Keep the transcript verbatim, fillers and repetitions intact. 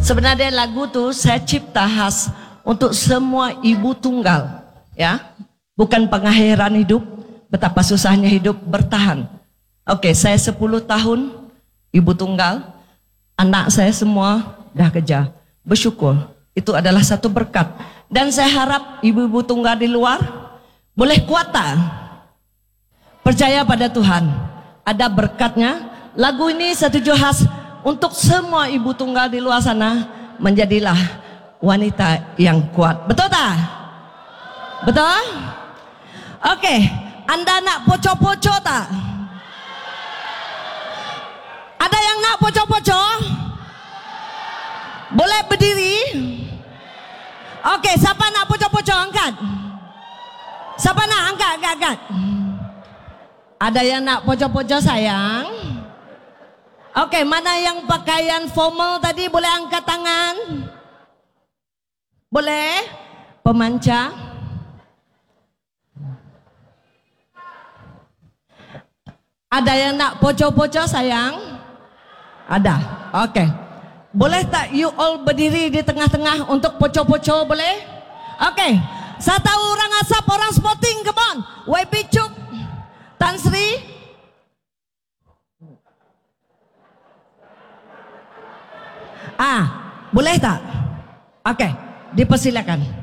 Sebenarnya lagu tuh saya cipta khas untuk semua ibu tunggal, ya. Bukan pengakhiran hidup, betapa susahnya hidup bertahan. Oke, saya sepuluh tahun ibu tunggal, anak saya semua dah kerja. Bersyukur, itu adalah satu berkat. Dan saya harap ibu-ibu tunggal di luar boleh kuat tak? Percaya pada Tuhan, ada berkatnya. Lagu ini satu khas untuk semua ibu tunggal di luar sana, menjadilah wanita yang kuat. Betul tak? Betul? Oke, Anda nak poco-poco tak? Ada yang nak poco-poco? Boleh berdiri? Oke, siapa nak poco-poco angkat? Siapa nak angkat, angkat, angkat? Ada yang nak poco-poco sayang? Oke, mana yang pakaian formal tadi boleh angkat tangan? Boleh? Pemanca? Ada yang nak poco-poco sayang? Ada, oke. Boleh tak you all berdiri di tengah-tengah untuk poco-poco, boleh? Oke, saya tahu orang Asap, orang Sporting, come on. W B Cuk, Tan Sri. Ah, boleh tak? Oke, dipersilakan.